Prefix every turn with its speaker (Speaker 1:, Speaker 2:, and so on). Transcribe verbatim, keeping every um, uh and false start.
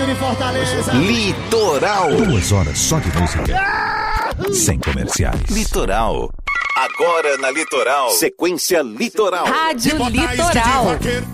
Speaker 1: Júnior em Fortaleza.
Speaker 2: Litoral.
Speaker 3: Duas horas só de música. Sem comerciais.
Speaker 2: Litoral. Agora na Litoral. Sequência Litoral.
Speaker 4: Rádio Litoral.